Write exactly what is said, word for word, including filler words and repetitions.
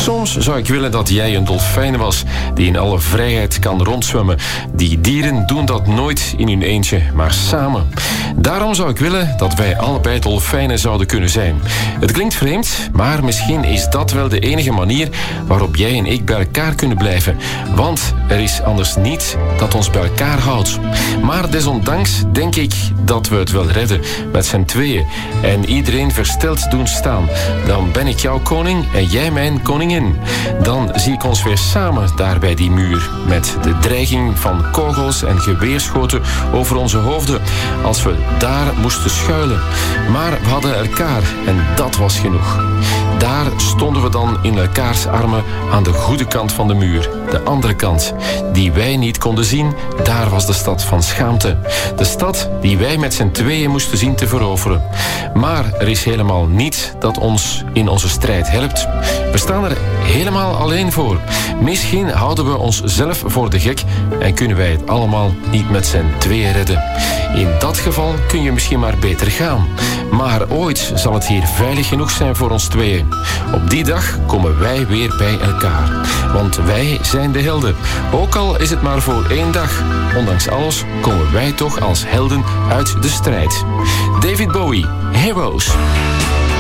Soms zou ik willen dat jij een dolfijn was die in alle vrijheid kan rondzwemmen. Die dieren doen dat nooit in hun eentje, maar samen. Daarom zou ik willen dat wij allebei dolfijnen zouden kunnen zijn. Het klinkt vreemd, maar misschien is dat wel de enige manier waarop jij en ik bij elkaar kunnen blijven. Want er is anders niets dat ons bij elkaar houdt. Maar desondanks denk ik dat we het wel redden met z'n tweeën en iedereen versteld doen staan. Dan ben ik jouw koning en jij mijn koningin. Dan zie ik ons weer samen daar bij die muur, met de dreiging van kogels en geweerschoten over onze hoofden, als we daar moesten schuilen. Maar we hadden elkaar en dat was genoeg. Daar stonden we dan in elkaars armen aan de goede kant van de muur. De andere kant, die wij niet konden zien, daar was de stad van schaamte. De stad die wij met z'n tweeën moesten zien te veroveren. Maar er is helemaal niets dat ons in onze strijd helpt. We staan er helemaal alleen voor. Misschien houden we onszelf voor de gek en kunnen wij het allemaal niet met z'n tweeën redden. In dat geval kun je misschien maar beter gaan. Maar ooit zal het hier veilig genoeg zijn voor ons tweeën. Op die dag komen wij weer bij elkaar. Want wij zijn de helden. Ook al is het maar voor één dag. Ondanks alles komen wij toch als helden uit de strijd. David Bowie, Heroes.